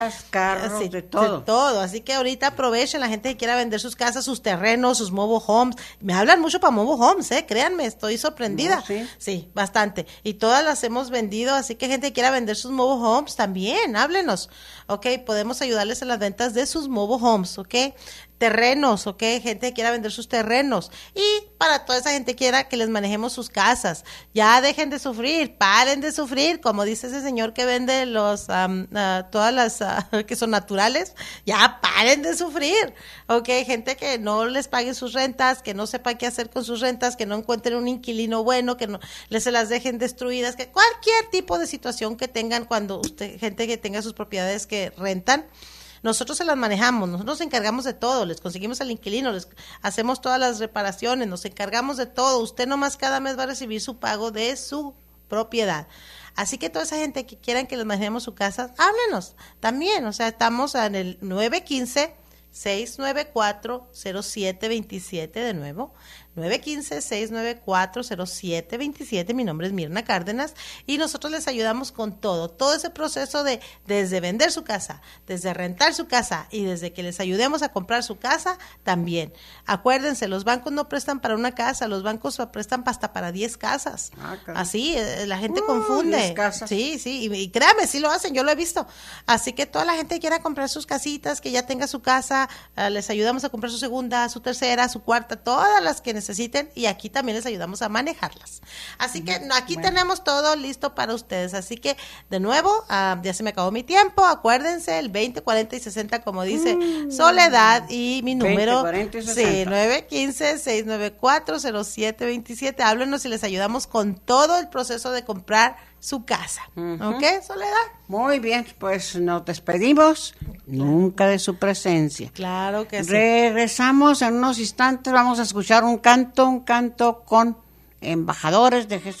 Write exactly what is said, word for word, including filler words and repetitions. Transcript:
carros, Sí, de todo. De todo. Así que ahorita aprovechen la gente que quiera vender sus casas, sus terrenos, sus mobile homes. Me hablan mucho para mobile homes, eh, créanme, estoy sorprendida. No, sí. Sí, bastante. Y todas las hemos vendido, así que gente que quiera vender sus mobile homes también, háblenos. Ok, podemos ayudarles en las ventas de sus mobile homes, ok. Terrenos, ok, gente que quiera vender sus terrenos. Y para toda esa gente que quiera que les manejemos sus casas. Ya dejen de sufrir, paren de sufrir, como dice ese señor que vende los um, uh, todas las uh, que son naturales, ya paren de sufrir, ok, gente que no les pague sus rentas, que no sepa qué hacer con sus rentas, que no encuentren un inquilino bueno, que no les se las dejen destruidas, que cualquier tipo de situación que tengan cuando usted, gente que tenga sus propiedades que rentan, nosotros se las manejamos, nosotros nos encargamos de todo, les conseguimos al inquilino, les hacemos todas las reparaciones, nos encargamos de todo, usted nomás cada mes va a recibir su pago de su propiedad. Así que toda esa gente que quieran que les manejemos su casa, háblenos también, o sea, estamos en el nueve uno cinco, seis nueve cuatro, cero siete dos siete, de nuevo, nueve uno cinco, seis nueve cuatro, cero siete dos siete, mi nombre es Mirna Cárdenas y nosotros les ayudamos con todo, todo ese proceso de desde vender su casa, desde rentar su casa y desde que les ayudemos a comprar su casa también. Acuérdense, los bancos no prestan para una casa, los bancos prestan hasta para diez casas. Ah, así, eh, la gente uh, confunde. diez casas. Sí, sí, y, y créame, sí lo hacen, yo lo he visto. Así que toda la gente que quiera comprar sus casitas, que ya tenga su casa, uh, les ayudamos a comprar su segunda, su tercera, su cuarta, todas las que necesiten y aquí también les ayudamos a manejarlas. Así que aquí bueno. tenemos todo listo para ustedes. Así que de nuevo, uh, ya se me acabó mi tiempo. Acuérdense, el veinte, cuarenta y sesenta, como dice mm. Soledad, y mi número veinte, cuarenta y sí, nueve uno cinco, seis nueve cuatro, cero siete dos siete. Háblenos y les ayudamos con todo el proceso de comprar su casa. Uh-huh. ¿Ok, Soledad? Muy bien, pues nos despedimos nunca de su presencia. Claro que sí. Regresamos en unos instantes, vamos a escuchar un canto, un canto con embajadores de Jesús.